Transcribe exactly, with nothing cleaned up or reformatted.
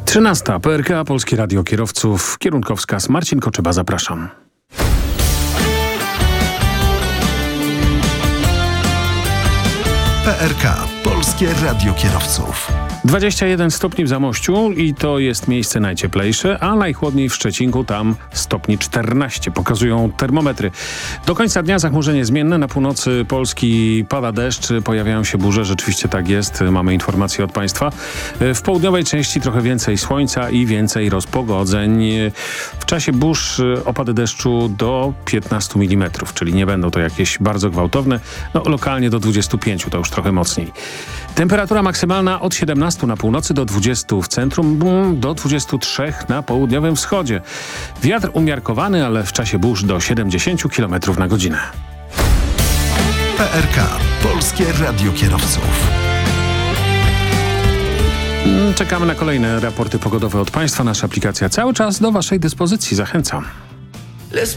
trzynasta. P R K, Polskie Radio Kierowców, kierunkowskaz. Marcin Koczyba, zapraszam. P R K, Polskie Radio Kierowców. dwadzieścia jeden stopni w Zamościu i to jest miejsce najcieplejsze, a najchłodniej w Szczecinku, tam stopni czternaście, pokazują termometry. Do końca dnia zachmurzenie zmienne, na północy Polski pada deszcz, pojawiają się burze, rzeczywiście tak jest, mamy informacje od państwa. W południowej części trochę więcej słońca i więcej rozpogodzeń. W czasie burz opady deszczu do piętnastu milimetrów, czyli nie będą to jakieś bardzo gwałtowne, no lokalnie do dwudziestu pięciu, to już trochę mocniej. Temperatura maksymalna od siedemnastu na północy do dwudziestu w centrum, do dwudziestu trzech na południowym wschodzie. Wiatr umiarkowany, ale w czasie burz do siedemdziesięciu kilometrów na godzinę. P R K, Polskie Radio Kierowców. Czekamy na kolejne raporty pogodowe od państwa. Nasza aplikacja cały czas do waszej dyspozycji. Zachęcam.